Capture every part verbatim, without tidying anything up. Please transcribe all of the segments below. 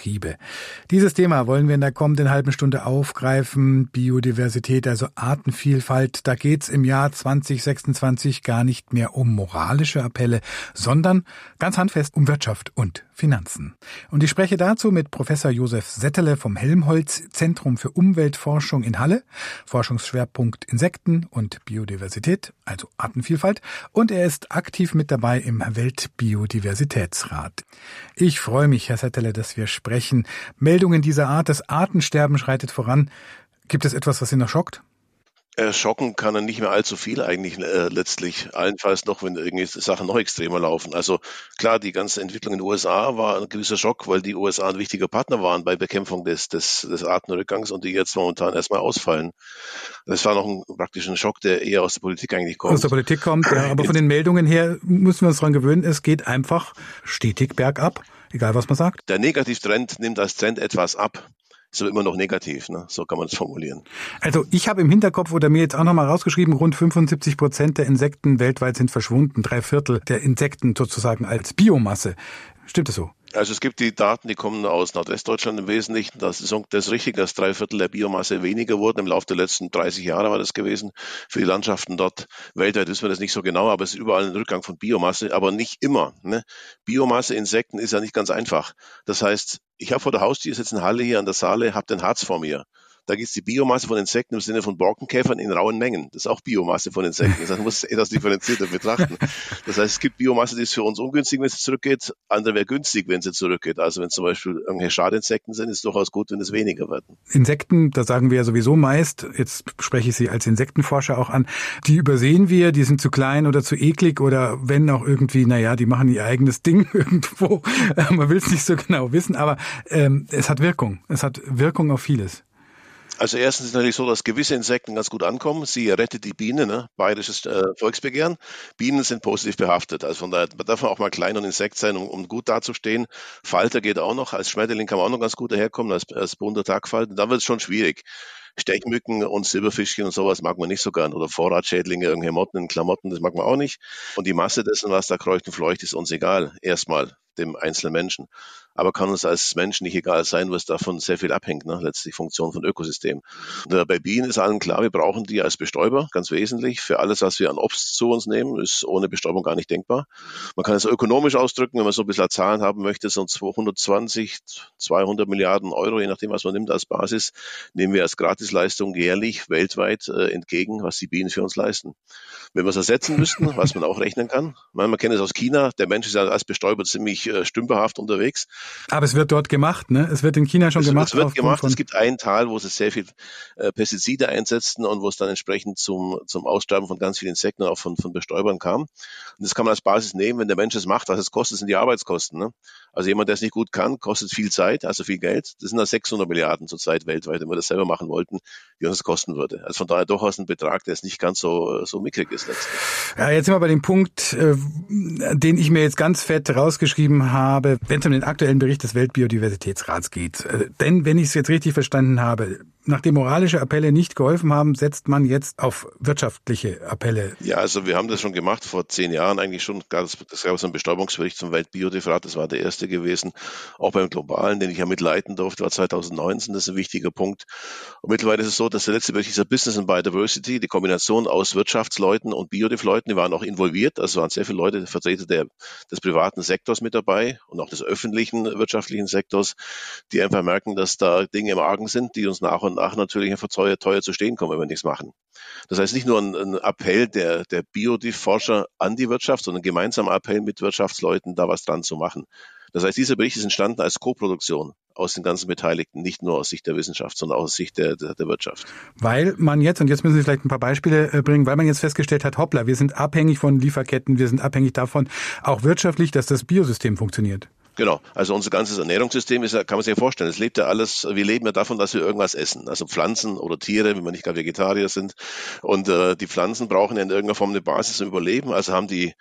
Betriebe. Dieses Thema wollen wir in der kommenden halben Stunde aufgreifen. Biodiversität, also Artenvielfalt. Da geht's im Jahr zwanzig sechsundzwanzig gar nicht mehr um moralische Appelle, sondern ganz handfest um Wirtschaft und Finanzen. Und ich spreche dazu mit Professor Josef Settele vom Helmholtz-Zentrum für Umweltforschung in Halle, Forschungsschwerpunkt Insekten und Biodiversität, also Artenvielfalt, und er ist aktiv mit dabei im Weltbiodiversitätsrat. Ich freue mich, Herr Settele, dass wir sprechen. Meldungen dieser Art, das Artensterben schreitet voran. Gibt es etwas, was Sie noch schockt? Äh, schocken kann er nicht mehr allzu viel eigentlich äh, letztlich, allenfalls noch, wenn irgendwie Sachen noch extremer laufen. Also klar, die ganze Entwicklung in den U S A war ein gewisser Schock, weil die U S A ein wichtiger Partner waren bei Bekämpfung des, des, des Artenrückgangs und die jetzt momentan erstmal ausfallen. Das war noch ein praktischen Schock, der eher aus der Politik eigentlich kommt. Aus der Politik kommt, ja, aber von den Meldungen her müssen wir uns daran gewöhnen, es geht einfach stetig bergab, egal was man sagt. Der Negativtrend nimmt als Trend etwas ab. Ist aber immer noch negativ, ne? So kann man es formulieren. Also ich habe im Hinterkopf oder mir jetzt auch nochmal rausgeschrieben, rund fünfundsiebzig Prozent der Insekten weltweit sind verschwunden, drei Viertel der Insekten sozusagen als Biomasse. Stimmt das so? Also es gibt die Daten, die kommen aus Nordwestdeutschland im Wesentlichen. Das ist, das ist richtig, dass drei Viertel der Biomasse weniger wurden. Im Laufe der letzten dreißig Jahre war das gewesen. Für die Landschaften dort weltweit wissen wir das nicht so genau, aber es ist überall ein Rückgang von Biomasse, aber nicht immer. Ne? Biomasse, Insekten ist ja nicht ganz einfach. Das heißt, ich habe vor der Haustür, sitze in Halle hier an der Saale, habe den Harz vor mir. Da gibt es die Biomasse von Insekten im Sinne von Borkenkäfern in rauen Mengen. Das ist auch Biomasse von Insekten. Das heißt, man muss es etwas differenzierter betrachten. Das heißt, es gibt Biomasse, die ist für uns ungünstig, wenn sie zurückgeht. Andere wäre günstig, wenn sie zurückgeht. Also wenn zum Beispiel irgendwelche Schadinsekten sind, ist es durchaus gut, wenn es weniger werden. Insekten, da sagen wir ja sowieso meist, jetzt spreche ich Sie als Insektenforscher auch an, die übersehen wir, die sind zu klein oder zu eklig oder wenn auch irgendwie, naja, die machen ihr eigenes Ding irgendwo. Man will es nicht so genau wissen, aber ähm, es hat Wirkung. Es hat Wirkung auf vieles. Also erstens ist es natürlich so, dass gewisse Insekten ganz gut ankommen. Sie rettet die Biene, ne? Bayerisches äh, Volksbegehren. Bienen sind positiv behaftet. Also von daher darf man auch mal klein und Insekt sein, um, um gut dazustehen. Falter geht auch noch. Als Schmetterling kann man auch noch ganz gut daherkommen, als, als bunter Tagfalter. Dann wird es schon schwierig. Stechmücken und Silberfischchen und sowas mag man nicht so gern. Oder Vorratschädlinge, irgendwelche Motten in Klamotten, das mag man auch nicht. Und die Masse dessen, was da kreucht und fleucht, ist uns egal. Erstmal dem einzelnen Menschen. Aber kann uns als Menschen nicht egal sein, was davon sehr viel abhängt, ne? Letztlich Funktion von Ökosystemen. Und, äh, bei Bienen ist allen klar, wir brauchen die als Bestäuber, ganz wesentlich. Für alles, was wir an Obst zu uns nehmen, ist ohne Bestäubung gar nicht denkbar. Man kann es ökonomisch ausdrücken, wenn man so ein bisschen Zahlen haben möchte, so hundertzwanzig, zweihundert Milliarden Euro, je nachdem, was man nimmt als Basis, nehmen wir als Gratisleistung jährlich weltweit äh, entgegen, was die Bienen für uns leisten. Wenn wir es ersetzen müssten, was man auch rechnen kann, man, man kennt es aus China, der Mensch ist ja als Bestäuber ziemlich äh, stümperhaft unterwegs. Aber es wird dort gemacht, ne? Es wird in China schon es, gemacht. Es wird gemacht. Es gibt ein Tal, wo sie sehr viel äh, Pestizide einsetzten und wo es dann entsprechend zum zum Aussterben von ganz vielen Insekten und auch von von Bestäubern kam. Und das kann man als Basis nehmen, wenn der Mensch es macht. Was es kostet, sind die Arbeitskosten. Ne? Also jemand, der es nicht gut kann, kostet viel Zeit, also viel Geld. Das sind dann sechshundert Milliarden zurzeit weltweit, wenn wir das selber machen wollten, wie uns das kosten würde. Also von daher durchaus ein Betrag, der jetzt nicht ganz so so mickrig ist letztlich. Ja, jetzt sind wir bei dem Punkt, äh, den ich mir jetzt ganz fett rausgeschrieben habe, wenn es um den aktuellen Bericht des Weltbiodiversitätsrats geht. Äh, denn, wenn ich es jetzt richtig verstanden habe, nachdem moralische Appelle nicht geholfen haben, setzt man jetzt auf wirtschaftliche Appelle. Ja, also wir haben das schon gemacht, vor zehn Jahren eigentlich schon. Das gab es einen Bestäubungsbericht zum Weltbiodiversitätsrat, das war der erste gewesen. Auch beim Globalen, den ich ja mitleiten durfte, war zweitausendneunzehn, das ist ein wichtiger Punkt. Und mittlerweile ist es so, dass der letzte Bericht dieser Business and Biodiversity, die Kombination aus Wirtschaftsleuten und Biodiv-Leuten, die waren auch involviert, also waren sehr viele Leute, Vertreter der, des privaten Sektors mit dabei und auch des öffentlichen wirtschaftlichen Sektors, die einfach merken, dass da Dinge im Argen sind, die uns nach und nach natürlich einfach teuer, teuer zu stehen kommen, wenn wir nichts machen. Das heißt nicht nur ein, ein Appell der, der Biodiv-Forscher an die Wirtschaft, sondern ein gemeinsamer Appell mit Wirtschaftsleuten, da was dran zu machen. Das heißt, dieser Bericht ist entstanden als Koproduktion aus den ganzen Beteiligten, nicht nur aus Sicht der Wissenschaft, sondern aus Sicht der, der, der Wirtschaft. Weil man jetzt, und jetzt müssen Sie vielleicht ein paar Beispiele bringen, weil man jetzt festgestellt hat, hoppla, wir sind abhängig von Lieferketten, wir sind abhängig davon, auch wirtschaftlich, dass das Biosystem funktioniert. Genau, also unser ganzes Ernährungssystem ist ja, kann man sich ja vorstellen, es lebt ja alles, wir leben ja davon, dass wir irgendwas essen, also Pflanzen oder Tiere, wenn wir nicht gar Vegetarier sind. Und äh, die Pflanzen brauchen ja in irgendeiner Form eine Basis zum Überleben, also haben die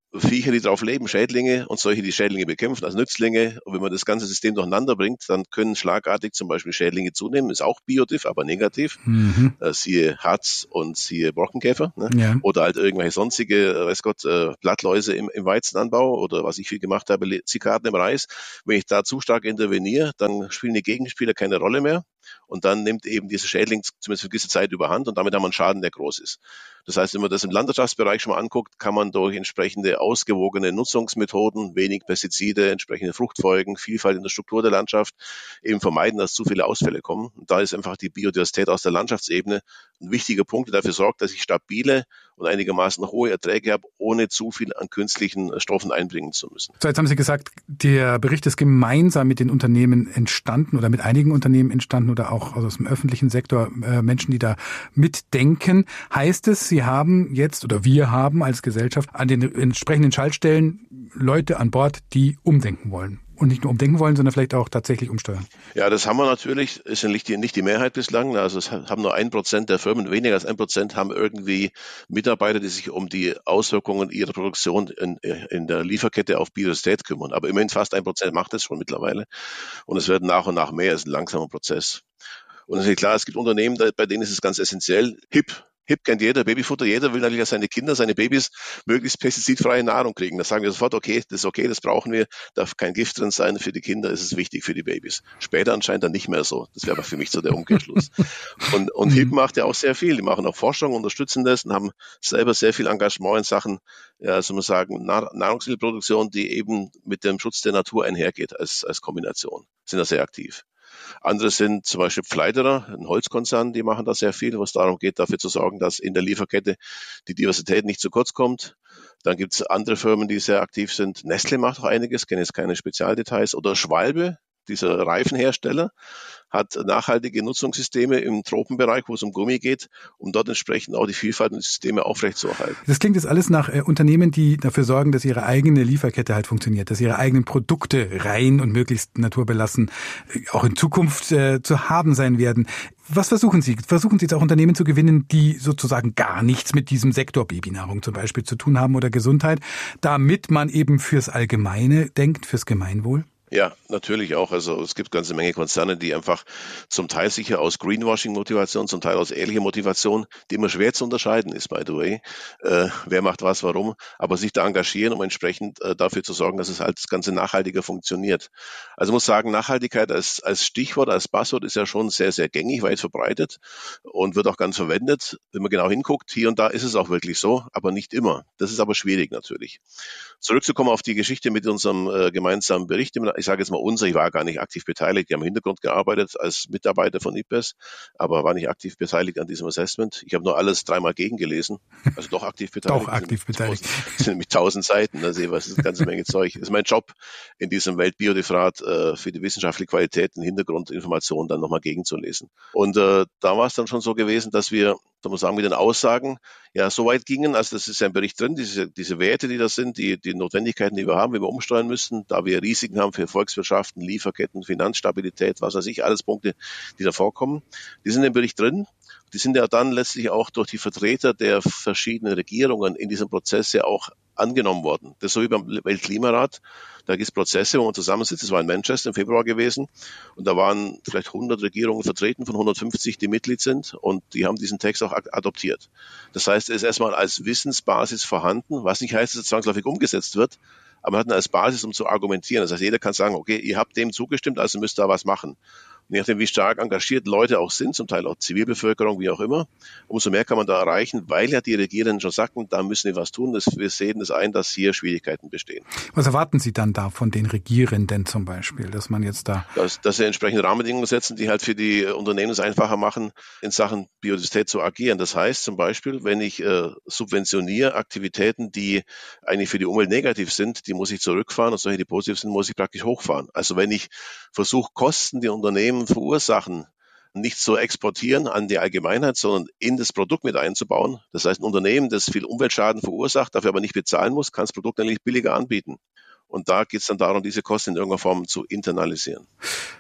Viecher, die drauf leben, Schädlinge und solche, die Schädlinge bekämpfen, also Nützlinge. Und wenn man das ganze System durcheinander bringt, dann können schlagartig zum Beispiel Schädlinge zunehmen. Ist auch Biodiff, aber negativ. Mhm. Äh, siehe Harz und siehe Borkenkäfer. Ne? Ja. Oder halt irgendwelche sonstige, äh, weiß Gott, äh, Blattläuse im, im Weizenanbau oder was ich viel gemacht habe, Zikaden im Reis. Wenn ich da zu stark interveniere, dann spielen die Gegenspieler keine Rolle mehr. Und dann nimmt eben dieser Schädling zumindest für eine gewisse Zeit überhand und damit haben wir einen Schaden, der groß ist. Das heißt, wenn man das im Landwirtschaftsbereich schon mal anguckt, kann man durch entsprechende ausgewogene Nutzungsmethoden, wenig Pestizide, entsprechende Fruchtfolgen, Vielfalt in der Struktur der Landschaft eben vermeiden, dass zu viele Ausfälle kommen. Und da ist einfach die Biodiversität aus der Landschaftsebene ein wichtiger Punkt, der dafür sorgt, dass ich stabile und einigermaßen hohe Erträge habe, ohne zu viel an künstlichen Stoffen einbringen zu müssen. So, jetzt haben Sie gesagt, der Bericht ist gemeinsam mit den Unternehmen entstanden oder mit einigen Unternehmen entstanden oder auch aus dem öffentlichen Sektor, äh, Menschen, die da mitdenken. Heißt es, Sie haben jetzt oder wir haben als Gesellschaft an den entsprechenden Schaltstellen Leute an Bord, die umdenken wollen? Und nicht nur umdenken wollen, sondern vielleicht auch tatsächlich umsteuern. Ja, das haben wir natürlich. Ist nicht die, nicht die Mehrheit bislang. Also es haben nur ein Prozent der Firmen, weniger als ein Prozent haben irgendwie Mitarbeiter, die sich um die Auswirkungen ihrer Produktion in, in der Lieferkette auf Biodiversität kümmern. Aber immerhin fast ein Prozent macht es schon mittlerweile. Und es werden nach und nach mehr. Es ist ein langsamer Prozess. Und es ist klar, es gibt Unternehmen, bei denen ist es ganz essentiell. H I P. H I P kennt jeder, Babyfutter. Jeder will natürlich, dass seine Kinder, seine Babys möglichst pestizidfreie Nahrung kriegen. Da sagen wir sofort, okay, das ist okay, das brauchen wir. Darf kein Gift drin sein. Für die Kinder ist es wichtig, für die Babys. Später anscheinend dann nicht mehr so. Das wäre aber für mich so der Umkehrschluss. Und, und H I P macht ja auch sehr viel. Die machen auch Forschung, unterstützen das und haben selber sehr viel Engagement in Sachen, ja, soll man sagen, Nahrungsmittelproduktion, die eben mit dem Schutz der Natur einhergeht als, als Kombination. Sind da sehr aktiv. Andere sind zum Beispiel Pfleiderer, ein Holzkonzern, die machen da sehr viel, wo es darum geht, dafür zu sorgen, dass in der Lieferkette die Diversität nicht zu kurz kommt. Dann gibt es andere Firmen, die sehr aktiv sind. Nestle macht auch einiges, kenne jetzt keine Spezialdetails. Oder Schwalbe, dieser Reifenhersteller, hat nachhaltige Nutzungssysteme im Tropenbereich, wo es um Gummi geht, um dort entsprechend auch die Vielfalt der Systeme aufrechtzuerhalten. Das klingt jetzt alles nach äh, Unternehmen, die dafür sorgen, dass ihre eigene Lieferkette halt funktioniert, dass ihre eigenen Produkte rein und möglichst naturbelassen äh, auch in Zukunft äh, zu haben sein werden. Was versuchen Sie? Versuchen Sie jetzt auch Unternehmen zu gewinnen, die sozusagen gar nichts mit diesem Sektor Babynahrung zum Beispiel zu tun haben oder Gesundheit, damit man eben fürs Allgemeine denkt, fürs Gemeinwohl? Ja, natürlich auch. Also es gibt ganze Menge Konzerne, die einfach zum Teil sicher aus Greenwashing-Motivation, zum Teil aus ehrlicher Motivation, die immer schwer zu unterscheiden ist, by the way. Äh, wer macht was, warum? Aber sich da engagieren, um entsprechend äh, dafür zu sorgen, dass es halt das Ganze nachhaltiger funktioniert. Also ich muss sagen, Nachhaltigkeit als, als Stichwort, als Buzzword ist ja schon sehr, sehr gängig, weit verbreitet und wird auch ganz verwendet. Wenn man genau hinguckt, hier und da ist es auch wirklich so, aber nicht immer. Das ist aber schwierig natürlich. Zurückzukommen auf die Geschichte mit unserem äh, gemeinsamen Bericht. Ich sage jetzt mal unser, ich war gar nicht aktiv beteiligt. Die haben im Hintergrund gearbeitet als Mitarbeiter von I P B E S, aber war nicht aktiv beteiligt an diesem Assessment. Ich habe nur alles dreimal gegengelesen, also doch aktiv beteiligt. Doch aktiv beteiligt. Das sind mit tausend Seiten, da sehe ich, was ist eine ganze Menge Zeug. Das ist mein Job in diesem Weltbiodiff-Rat, äh, für die wissenschaftliche Qualität und Hintergrundinformationen dann nochmal gegenzulesen. Und äh, da war es dann schon so gewesen, dass wir, soll man sagen, mit den Aussagen ja so weit gingen, also das ist ja im Bericht drin, diese, diese Werte, die das sind, die, die Notwendigkeiten, die wir haben, wie wir umsteuern müssen, da wir Risiken haben für Volkswirtschaften, Lieferketten, Finanzstabilität, was weiß ich, alles Punkte, die da vorkommen, die sind im Bericht drin. Die sind ja dann letztlich auch durch die Vertreter der verschiedenen Regierungen in diesem Prozess ja auch angenommen worden. Das ist so wie beim Weltklimarat. Da gibt es Prozesse, wo man zusammensitzt. Das war in Manchester im Februar gewesen. Und da waren vielleicht hundert Regierungen vertreten, von hundertfünfzig, die Mitglied sind. Und die haben diesen Text auch adoptiert. Das heißt, er ist erstmal als Wissensbasis vorhanden, was nicht heißt, dass es zwangsläufig umgesetzt wird. Aber man hat ihn als Basis, um zu argumentieren. Das heißt, jeder kann sagen, okay, ihr habt dem zugestimmt, also müsst ihr da was machen. Und je nachdem, wie stark engagiert Leute auch sind, zum Teil auch Zivilbevölkerung, wie auch immer, umso mehr kann man da erreichen, weil ja die Regierenden schon sagten, da müssen wir was tun. Das, wir sehen es ein, dass hier Schwierigkeiten bestehen. Was erwarten Sie dann da von den Regierenden zum Beispiel, dass man jetzt da... Dass, dass sie entsprechende Rahmenbedingungen setzen, die halt für die Unternehmen es einfacher machen, in Sachen Biodiversität zu agieren. Das heißt zum Beispiel, wenn ich äh, subventioniere Aktivitäten, die eigentlich für die Umwelt negativ sind, die muss ich zurückfahren und solche, die positiv sind, muss ich praktisch hochfahren. Also wenn ich versuche, Kosten, die Unternehmen verursachen, nicht zu exportieren an die Allgemeinheit, sondern in das Produkt mit einzubauen. Das heißt, ein Unternehmen, das viel Umweltschaden verursacht, dafür aber nicht bezahlen muss, kann das Produkt eigentlich billiger anbieten. Und da geht es dann darum, diese Kosten in irgendeiner Form zu internalisieren.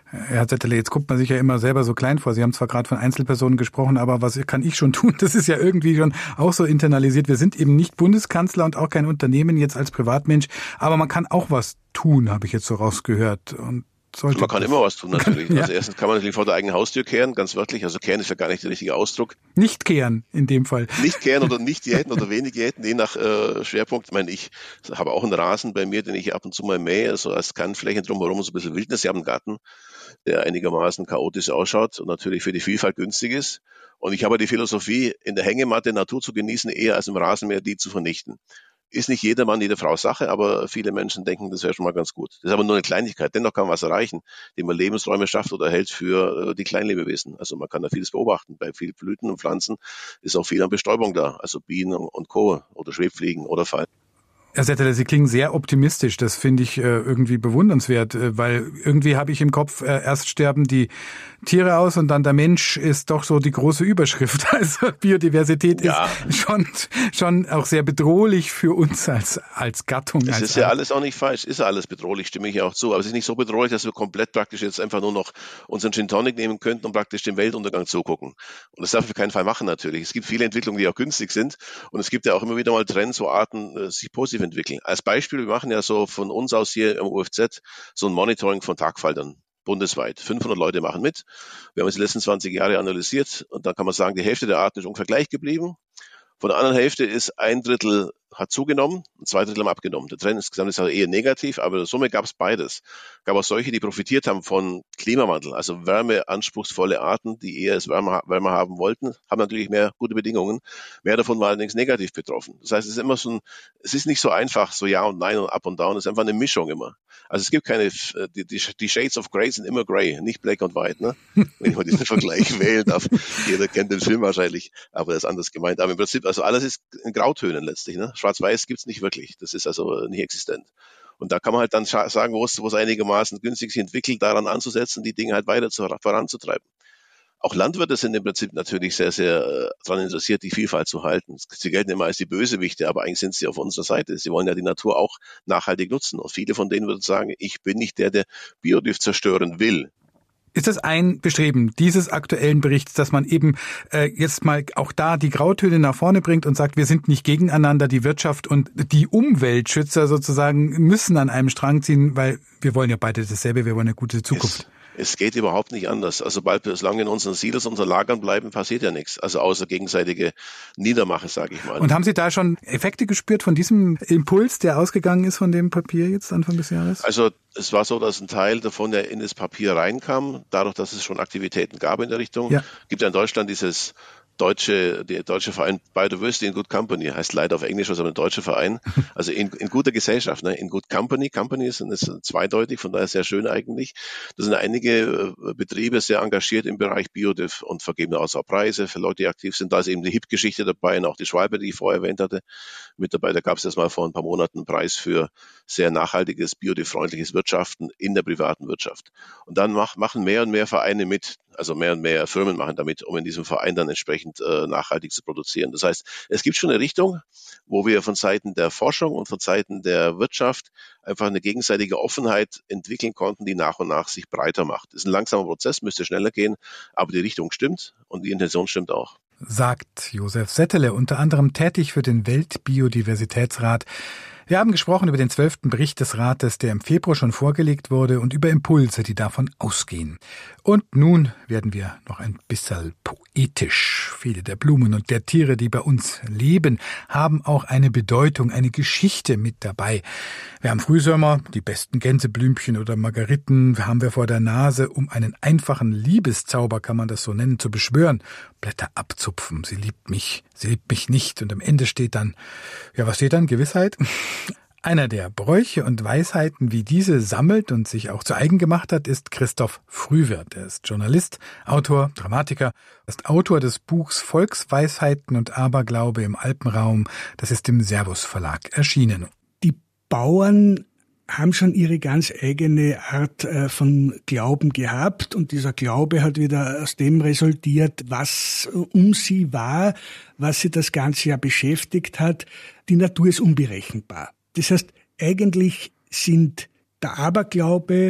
Herr Settele, jetzt guckt man sich ja immer selber so klein vor. Sie haben zwar gerade von Einzelpersonen gesprochen, aber was kann ich schon tun? Das ist ja irgendwie schon auch so internalisiert. Wir sind eben nicht Bundeskanzler und auch kein Unternehmen jetzt als Privatmensch, aber man kann auch was tun, habe ich jetzt so rausgehört. Und sollte man kann immer was tun, natürlich. Ja. Also erstens kann man natürlich vor der eigenen Haustür kehren, ganz wörtlich. Also kehren ist ja gar nicht der richtige Ausdruck. Nicht kehren in dem Fall. Nicht kehren oder nicht jäten oder wenig jäten, je nach äh, Schwerpunkt. Ich meine, ich habe auch einen Rasen bei mir, den ich ab und zu mal mähe, so als Kannflächen drumherum, so ein bisschen Wildnis. Ich habe einen Garten, der einigermaßen chaotisch ausschaut und natürlich für die Vielfalt günstig ist. Und ich habe die Philosophie, in der Hängematte Natur zu genießen, eher als im Rasenmäher die zu vernichten. Ist nicht jeder Mann, jede Frau Sache, aber viele Menschen denken, das wäre schon mal ganz gut. Das ist aber nur eine Kleinigkeit. Dennoch kann man was erreichen, indem man Lebensräume schafft oder hält für die Kleinlebewesen. Also man kann da vieles beobachten. Bei vielen Blüten und Pflanzen ist auch viel an Bestäubung da. Also Bienen und Co. oder Schwebfliegen oder Fallen. Herr Settele, Sie klingen sehr optimistisch. Das finde ich äh, irgendwie bewundernswert, äh, weil irgendwie habe ich im Kopf, äh, erst sterben die Tiere aus und dann der Mensch ist doch so die große Überschrift. Also Biodiversität ja. ist schon schon auch sehr bedrohlich für uns als als Gattung. Es als ist ja alles auch nicht falsch, ist ja alles bedrohlich, stimme ich ja auch zu. Aber es ist nicht so bedrohlich, dass wir komplett praktisch jetzt einfach nur noch unseren Gin Tonic nehmen könnten und praktisch dem Weltuntergang zugucken. Und das darf auf keinen Fall machen natürlich. Es gibt viele Entwicklungen, die auch günstig sind. Und es gibt ja auch immer wieder mal Trends, wo Arten äh, sich positiv entwickeln. Als Beispiel, wir machen ja so von uns aus hier im U F Z so ein Monitoring von Tagfaltern bundesweit. fünfhundert Leute machen mit. Wir haben uns die letzten zwanzig Jahre analysiert und dann kann man sagen, die Hälfte der Arten ist ungefähr gleich geblieben. Von der anderen Hälfte ist ein Drittel hat zugenommen und zwei Drittel haben abgenommen. Der Trend insgesamt ist also eher negativ, aber in der Summe gab es beides. Es gab auch solche, die profitiert haben von Klimawandel, also wärmeanspruchsvolle Arten, die eher es wärmer, wärmer haben wollten, haben natürlich mehr gute Bedingungen. Mehr davon war allerdings negativ betroffen. Das heißt, es ist immer so ein, es ist nicht so einfach, so ja und nein und up und down, es ist einfach eine Mischung immer. Also es gibt keine, die, die, die Shades of Grey sind immer grey, nicht black und white, ne? Wenn ich mal diesen Vergleich wählen darf. Jeder kennt den Film wahrscheinlich, aber das ist anders gemeint. Aber im Prinzip, also alles ist in Grautönen letztlich, ne? Schwarz-Weiß gibt's nicht wirklich. Das ist also nicht existent. Und da kann man halt dann sagen, wo es, wo es einigermaßen günstig sich entwickelt, daran anzusetzen, die Dinge halt weiter zu, voranzutreiben. Auch Landwirte sind im Prinzip natürlich sehr, sehr äh, daran interessiert, die Vielfalt zu halten. Sie gelten immer als die Bösewichte, aber eigentlich sind sie auf unserer Seite. Sie wollen ja die Natur auch nachhaltig nutzen. Und viele von denen würden sagen, ich bin nicht der, der Biodiversität zerstören will. Ist das ein Bestreben dieses aktuellen Berichts, dass man eben äh, jetzt mal auch da die Grautöne nach vorne bringt und sagt, wir sind nicht gegeneinander, die Wirtschaft und die Umweltschützer sozusagen müssen an einem Strang ziehen, weil wir wollen ja beide dasselbe, wir wollen eine gute Zukunft. Es, es geht überhaupt nicht anders. Also bald, solange wir in unseren Silos, unseren Lagern bleiben, passiert ja nichts. Also außer gegenseitige Niedermache, sage ich mal. Und haben Sie da schon Effekte gespürt von diesem Impuls, der ausgegangen ist von dem Papier jetzt Anfang des Jahres? Also es war so, dass ein Teil davon ja in das Papier reinkam, dadurch, dass es schon Aktivitäten gab in der Richtung. Ja. Gibt ja in Deutschland dieses deutsche, der deutsche Verein Biodiversity in Good Company, heißt leider auf Englisch, also ein deutscher Verein, also in, in guter Gesellschaft, ne? In Good Company, Company ist, ist zweideutig, von daher sehr schön eigentlich. Da sind einige Betriebe sehr engagiert im Bereich Biodiv und vergeben auch so Preise für Leute, die aktiv sind. Da ist eben die H I P-Geschichte dabei und auch die Schwalbe, die ich vorher erwähnt hatte, mit dabei. Da gab es erst mal vor ein paar Monaten einen Preis für sehr nachhaltiges, biodiv-freundliches Wirtschaften in der privaten Wirtschaft. Und dann mach, machen mehr und mehr Vereine mit, also mehr und mehr Firmen machen damit, um in diesem Verein dann entsprechend äh, nachhaltig zu produzieren. Das heißt, es gibt schon eine Richtung, wo wir von Seiten der Forschung und von Seiten der Wirtschaft einfach eine gegenseitige Offenheit entwickeln konnten, die nach und nach sich breiter macht. Das ist ein langsamer Prozess, müsste schneller gehen, aber die Richtung stimmt und die Intention stimmt auch. Sagt Josef Settele, unter anderem tätig für den Weltbiodiversitätsrat. Wir haben gesprochen über den zwölften Bericht des Rates, der im Februar schon vorgelegt wurde, und über Impulse, die davon ausgehen. Und nun werden wir noch ein bisschen poetisch. Viele der Blumen und der Tiere, die bei uns leben, haben auch eine Bedeutung, eine Geschichte mit dabei. Wir haben Frühsommer, die besten Gänseblümchen oder Margeriten haben wir vor der Nase, um einen einfachen Liebeszauber, kann man das so nennen, zu beschwören. Blätter abzupfen, sie liebt mich, sie liebt mich nicht. Und am Ende steht dann, ja, was steht dann? Gewissheit? Einer, der Bräuche und Weisheiten wie diese sammelt und sich auch zu eigen gemacht hat, ist Christoph Frühwirth. Er ist Journalist, Autor, Dramatiker, ist Autor des Buchs Volksweisheiten und Aberglaube im Alpenraum. Das ist im Servus Verlag erschienen. Die Bauern haben schon ihre ganz eigene Art von Glauben gehabt und dieser Glaube hat wieder aus dem resultiert, was um sie war, was sie das ganze Jahr beschäftigt hat. Die Natur ist unberechenbar. Das heißt, eigentlich sind der Aberglaube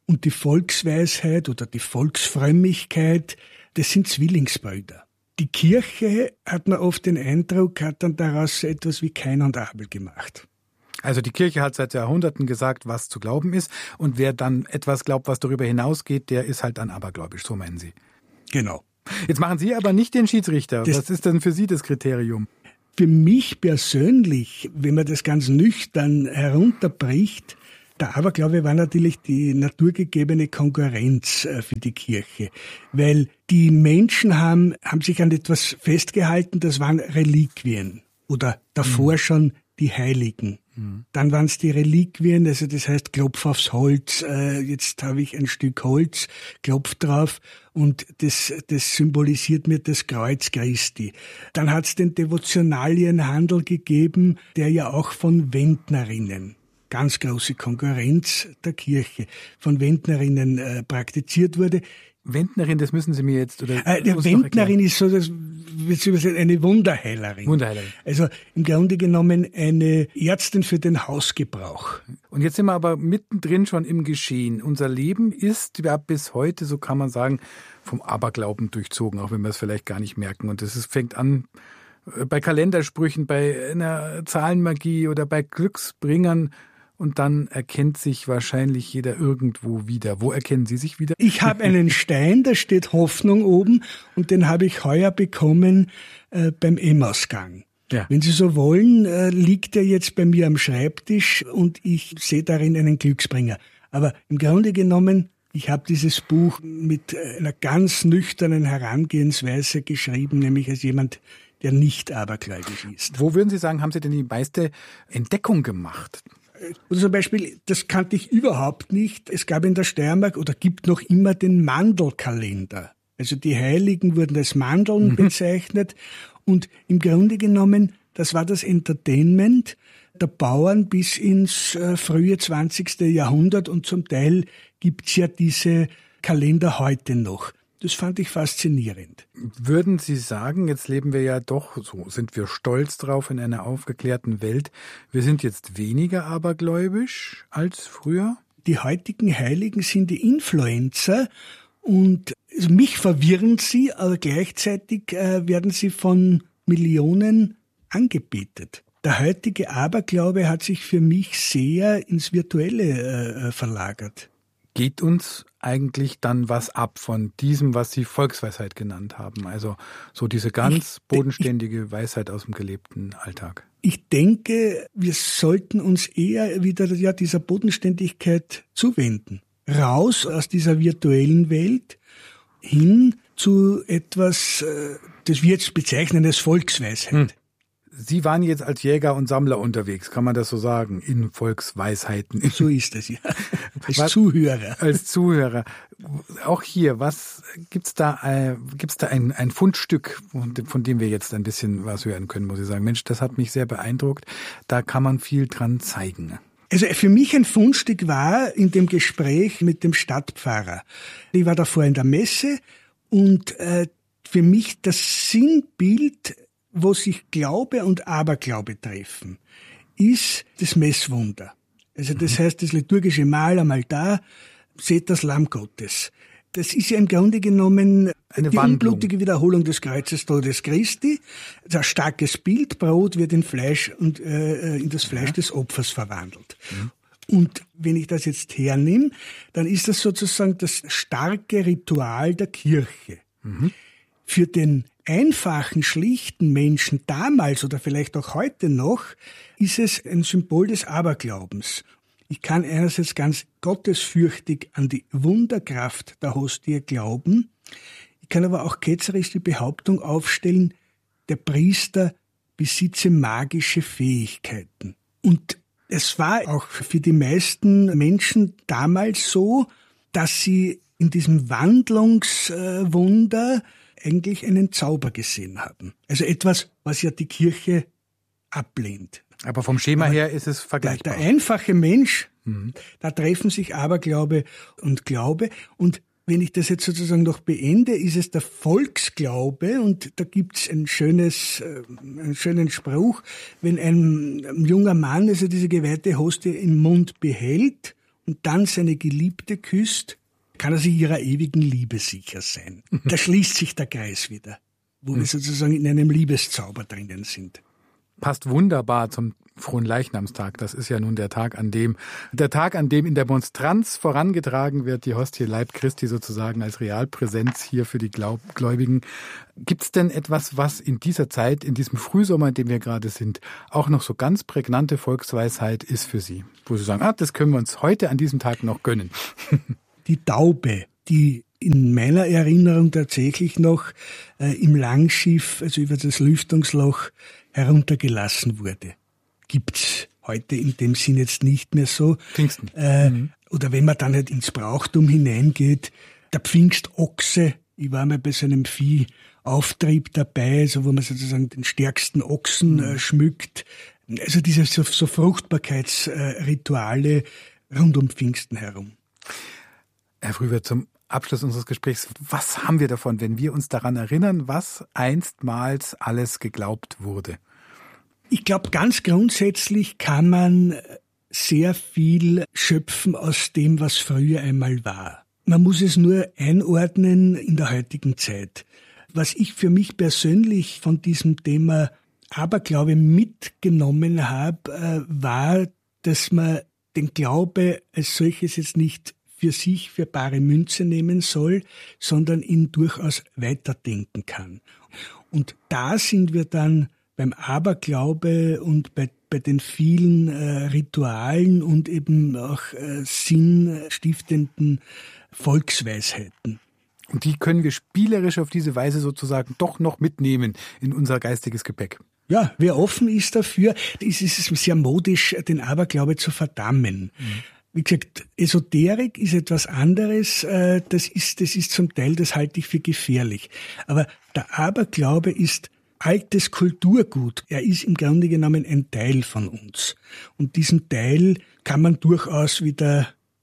und die Volksweisheit oder die Volksfrömmigkeit, das sind Zwillingsbrüder. Die Kirche, hat man oft den Eindruck, hat dann daraus etwas wie Kain und Abel gemacht. Also die Kirche hat seit Jahrhunderten gesagt, was zu glauben ist. Und wer dann etwas glaubt, was darüber hinausgeht, der ist halt dann abergläubisch, so meinen Sie. Genau. Jetzt machen Sie aber nicht den Schiedsrichter. Das was ist denn für Sie das Kriterium? Für mich persönlich, wenn man das ganz nüchtern herunterbricht, der Aberglaube war natürlich die naturgegebene Konkurrenz für die Kirche, weil die Menschen haben, haben sich an etwas festgehalten, das waren Reliquien oder davor mhm. schon die Heiligen. Mhm. Dann waren es die Reliquien, also das heißt Klopf aufs Holz, äh, jetzt habe ich ein Stück Holz, klopf drauf und das, das symbolisiert mir das Kreuz Christi. Dann hat es den Devotionalienhandel gegeben, der ja auch von Wendnerinnen, ganz große Konkurrenz der Kirche, von Wendnerinnen äh, praktiziert wurde. Wendnerin, das müssen Sie mir jetzt... oder äh, Der Wendnerin ist so, das wird übersetzt, eine Wunderheilerin. Wunderheilerin. Also im Grunde genommen eine Ärztin für den Hausgebrauch. Und jetzt sind wir aber mittendrin schon im Geschehen. Unser Leben ist ja bis heute, so kann man sagen, vom Aberglauben durchzogen, auch wenn wir es vielleicht gar nicht merken. Und das ist, fängt an bei Kalendersprüchen, bei einer Zahlenmagie oder bei Glücksbringern. Und dann erkennt sich wahrscheinlich jeder irgendwo wieder. Wo erkennen Sie sich wieder? Ich habe einen Stein, da steht Hoffnung oben und den habe ich heuer bekommen äh, beim Emmausgang. Ja. Wenn Sie so wollen, äh, liegt er jetzt bei mir am Schreibtisch und ich sehe darin einen Glücksbringer. Aber im Grunde genommen, ich habe dieses Buch mit einer ganz nüchternen Herangehensweise geschrieben, nämlich als jemand, der nicht abergläubisch ist. Wo würden Sie sagen, haben Sie denn die meiste Entdeckung gemacht? Oder zum Beispiel, das kannte ich überhaupt nicht. Es gab in der Steiermark oder gibt noch immer den Mandelkalender. Also die Heiligen wurden als Mandeln mhm. bezeichnet. Und im Grunde genommen, das war das Entertainment der Bauern bis ins äh, frühe zwanzigste Jahrhundert. Und zum Teil gibt's ja diese Kalender heute noch. Das fand ich faszinierend. Würden Sie sagen, jetzt leben wir ja doch, so sind wir stolz drauf, in einer aufgeklärten Welt, wir sind jetzt weniger abergläubisch als früher? Die heutigen Heiligen sind die Influencer und also mich verwirren sie, aber gleichzeitig äh, werden sie von Millionen angebetet. Der heutige Aberglaube hat sich für mich sehr ins Virtuelle äh, verlagert. Geht uns eigentlich dann was ab von diesem, was Sie Volksweisheit genannt haben? Also so diese ganz ich, bodenständige ich, Weisheit aus dem gelebten Alltag. Ich denke, wir sollten uns eher wieder ja, dieser Bodenständigkeit zuwenden. Raus aus dieser virtuellen Welt hin zu etwas, das wir jetzt bezeichnen als Volksweisheit. Hm. Sie waren jetzt als Jäger und Sammler unterwegs, kann man das so sagen, in Volksweisheiten. So ist es, ja. Als was, Zuhörer. Als Zuhörer. Auch hier, was gibt's da, äh, gibt's da ein, ein Fundstück, von dem wir jetzt ein bisschen was hören können, muss ich sagen. Mensch, das hat mich sehr beeindruckt. Da kann man viel dran zeigen. Also für mich ein Fundstück war in dem Gespräch mit dem Stadtpfarrer. Ich war davor in der Messe und äh, für mich das Sinnbild, wo sich Glaube und Aberglaube treffen, ist das Messwunder. Also das heißt, das liturgische Mahl am Altar, seht das Lamm Gottes. Das ist ja im Grunde genommen eine die Wandlung. Unblutige Wiederholung des Kreuzestodes Christi. Ein starkes Bild, Brot wird in Fleisch und äh, in das Fleisch ja. des Opfers verwandelt. Mhm. Und wenn ich das jetzt hernehme, dann ist das sozusagen das starke Ritual der Kirche. Mhm. Für den einfachen, schlichten Menschen damals oder vielleicht auch heute noch, ist es ein Symbol des Aberglaubens. Ich kann einerseits ganz gottesfürchtig an die Wunderkraft der Hostie glauben. Ich kann aber auch ketzerisch die Behauptung aufstellen, der Priester besitze magische Fähigkeiten. Und es war auch für die meisten Menschen damals so, dass sie in diesem Wandlungswunder eigentlich einen Zauber gesehen haben. Also etwas, was ja die Kirche ablehnt. Aber vom Schema Aber her ist es vergleichbar. Der, der einfache Mensch, mhm. da treffen sich Aberglaube und Glaube. Und wenn ich das jetzt sozusagen noch beende, ist es der Volksglaube. Und da gibt's ein schönes, einen schönen Spruch. Wenn ein, ein junger Mann also diese geweihte Hostie im Mund behält und dann seine Geliebte küsst, kann er sich ihrer ewigen Liebe sicher sein. Da schließt sich der Kreis wieder, wo wir sozusagen in einem Liebeszauber drinnen sind. Passt wunderbar zum Fronleichnamstag. Das ist ja nun der Tag, an dem, der Tag, an dem in der Monstranz vorangetragen wird, die Hostie Leib Christi sozusagen als Realpräsenz hier für die Glaub- Gläubigen. Gibt es denn etwas, was in dieser Zeit, in diesem Frühsommer, in dem wir gerade sind, auch noch so ganz prägnante Volksweisheit ist für Sie? Wo Sie sagen, ah, das können wir uns heute an diesem Tag noch gönnen. Die Taube, die in meiner Erinnerung tatsächlich noch äh, im Langschiff, also über das Lüftungsloch, heruntergelassen wurde. Gibt's heute in dem Sinn jetzt nicht mehr so. Pfingsten. Äh, mhm. Oder wenn man dann halt ins Brauchtum hineingeht, der Pfingstochse, ich war mal bei so einem Viehauftrieb dabei, so wo man sozusagen den stärksten Ochsen mhm. äh, schmückt. Also diese so, so Fruchtbarkeitsrituale rund um Pfingsten herum. Herr Frühwirt, zum Abschluss unseres Gesprächs, was haben wir davon, wenn wir uns daran erinnern, was einstmals alles geglaubt wurde? Ich glaube, ganz grundsätzlich kann man sehr viel schöpfen aus dem, was früher einmal war. Man muss es nur einordnen in der heutigen Zeit. Was ich für mich persönlich von diesem Thema Aberglaube mitgenommen habe, war, dass man den Glaube als solches jetzt nicht für sich für bare Münze nehmen soll, sondern ihn durchaus weiterdenken kann. Und da sind wir dann beim Aberglaube und bei, bei den vielen äh, Ritualen und eben auch äh, sinnstiftenden Volksweisheiten. Und die können wir spielerisch auf diese Weise sozusagen doch noch mitnehmen in unser geistiges Gepäck. Ja, wer offen ist dafür, ist es sehr modisch, den Aberglaube zu verdammen. Mhm. Wie gesagt, Esoterik ist etwas anderes, das ist, das ist zum Teil, das halte ich für gefährlich. Aber der Aberglaube ist altes Kulturgut. Er ist im Grunde genommen ein Teil von uns. Und diesen Teil kann man durchaus wieder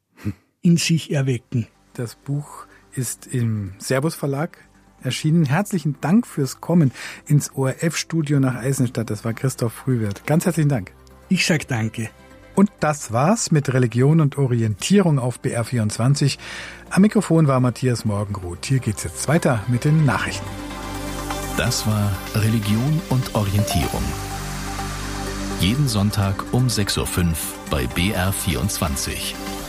in sich erwecken. Das Buch ist im Servus Verlag erschienen. Herzlichen Dank fürs Kommen ins O R F-Studio nach Eisenstadt. Das war Christoph Frühwirt. Ganz herzlichen Dank. Ich sag danke. Und das war's mit Religion und Orientierung auf B R vierundzwanzig. Am Mikrofon war Matthias Morgenroth. Hier geht's jetzt weiter mit den Nachrichten. Das war Religion und Orientierung. Jeden Sonntag um sechs Uhr fünf bei B R vierundzwanzig.